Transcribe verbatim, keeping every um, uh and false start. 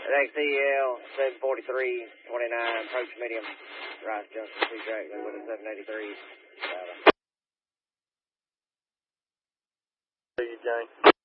X E L seven forty-three twenty-nine, approach medium, Rice Junction, two directly with a seven eighty-three. See you, Jane.